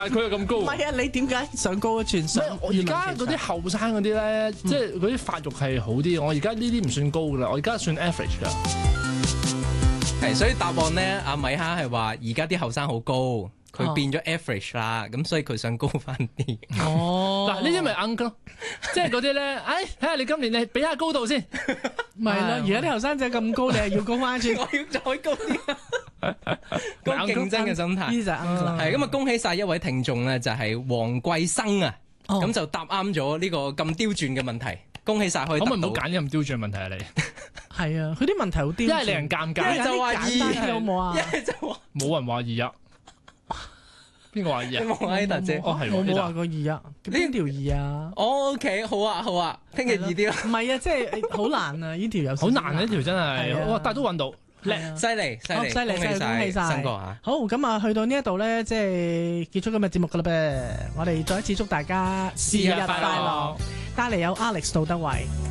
佢又咁高。 唔係啊，你點解想高一寸上？ 我而家嗰啲後生嗰啲咧，即係嗰啲發育係好啲。我而家呢啲唔算高噶啦，我而家算 average 噶。 係，所以答案咧，阿米哈係話而家啲後生好高。佢變咗 average 啦，咁所以佢想高翻啲。 哦， 嗱呢啲咪 uncle 咯，即係嗰啲咧，睇下你今年你俾下高度先。 咪係咯，而家啲後生仔咁高，你係要高翻一寸。 我要再高啲，高競爭嘅心態。 呢就係 uncle 啦。 係咁啊！恭喜晒一位聽眾咧，就係黃貴生啊，咁就答啱咗呢個咁刁鑽嘅問題。恭喜晒，可以得到。 可唔可以唔好揀啲咁刁鑽嘅問題啊？你係啊，佢啲問題好刁鑽， 一係令人尷尬， 一係就話二，好冇啊？ 一係就話冇人話二啊。邊個話二啊？ 黃阿達姐， 哦係， 我冇話過二啊，邊條二啊 ？OK，好啊好啊，聽日易啲啦。 唔係啊，即係好難啊！呢條有好難啊！呢條真係，哇！但係都揾到，叻， 犀利犀利， 恭喜晒， 新哥嚇。 好，咁啊，去到呢一度咧，即係結束今日節目噶啦噃。我哋再一次祝大家生日快樂， 帶嚟有 Alex 杜德偉。